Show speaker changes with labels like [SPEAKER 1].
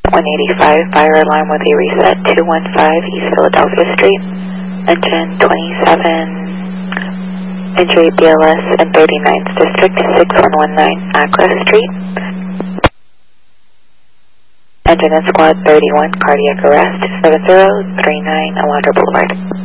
[SPEAKER 1] 185, fire alarm with a reset, 215 East Philadelphia Street. Engine 27, injury BLS in 39th District, 6119 Accra Street. Engine and squad 31, cardiac arrest, 7039 Alondra Boulevard.